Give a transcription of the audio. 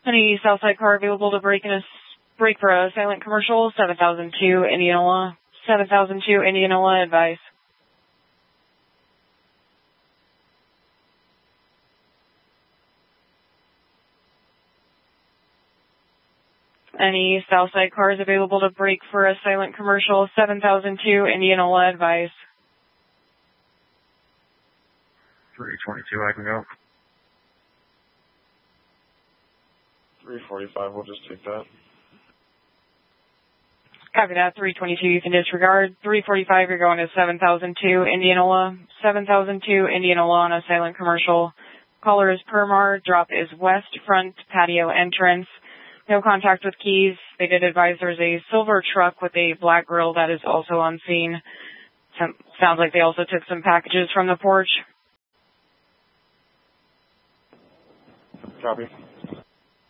Any Southside car available to break for a silent commercial? 7002 Indianola. 7002 Indianola, advice. Any Southside cars available to break for a silent commercial? 7002 Indianola, advice. 322, I can go. 345, we'll just take that. Copy that. 322, you can disregard. 345, you're going to 7002 Indianola. 7002 Indianola on a silent commercial. Caller is Permar. Drop is west front patio entrance. No contact with keys. They did advise there's a silver truck with a black grill that is also on scene. Sounds like they also took some packages from the porch. Copy.